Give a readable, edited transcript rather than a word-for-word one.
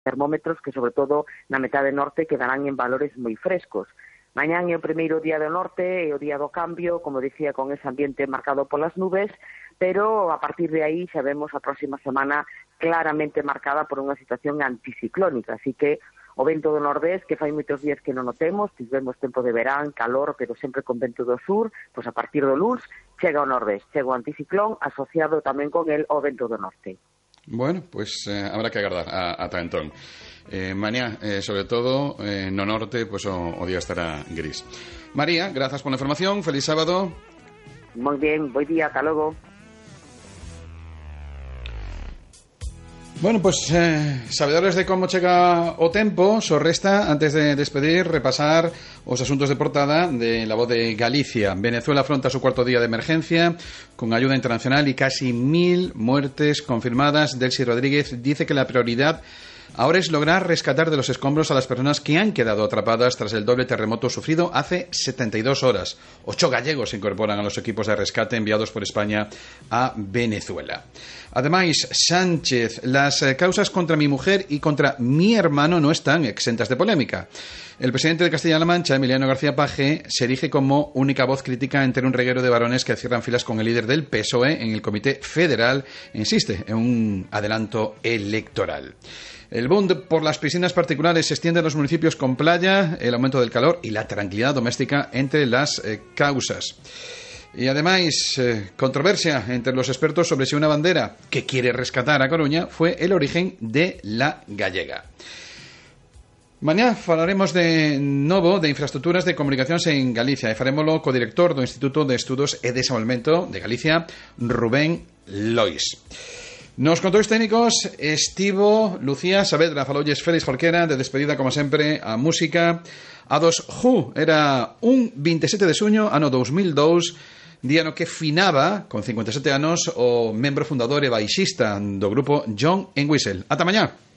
termómetros que, sobre todo, na metade norte quedarán en valores moi frescos. Mañán é o primeiro día do norte, é o día do cambio, como dicía, con ese ambiente marcado polas nubes, pero a partir de aí xa vemos a próxima semana claramente marcada por unha situación anticiclónica, así que o vento do nordés, que fai moitos días que non o temos, tivemos tempo de verán, calor, pero sempre con vento do sur, pois a partir do luns chega o nordés, chega o anticiclón asociado tamén con el o vento do norte. Bueno, pues habrá que agardar ata entón. Mañá, sobre todo, no norte, pues o día estará gris. María, grazas pola información, feliz sábado. Moi bien, buen día, ata logo. Bueno, pues sabedores de como chega o tempo, só resta, antes de despedir, repasar os asuntos de portada de La Voz de Galicia. Venezuela afronta su cuarto día de emergencia con ayuda internacional y casi 1.000 muertes confirmadas. Delcy Rodríguez dice que la prioridad ahora es lograr rescatar de los escombros a las personas que han quedado atrapadas tras el doble terremoto sufrido hace 72 horas. 8 gallegos se incorporan a los equipos de rescate enviados por España a Venezuela. Además, Sánchez, las causas contra mi mujer y contra mi hermano no están exentas de polémica. El presidente de Castilla-La Mancha, Emiliano García Paje, se erige como única voz crítica entre un reguero de varones que cierran filas con el líder del PSOE en el Comité Federal e insiste en un adelanto electoral. El Bund por las piscinas particulares se extiende a los municipios con playa, el aumento del calor y la tranquilidad doméstica entre las causas. Y además, controversia entre los expertos sobre si una bandera que quiere rescatar a Coruña fue el origen de la gallega. Mañá falaremos de novo de infraestructuras de comunicacións en Galicia e farémolo co director do Instituto de Estudos e Desenvolvemento de Galicia, Rubén Lois. Nos controis técnicos estivo Lucía Saavedra, faloulles Félix Jorquera, de despedida como sempre a música a dos Who. Era un 27 de xuño, ano 2002, día no que finaba, con 57 anos, o membro fundador e baixista do grupo John Entwistle. Ata mañá.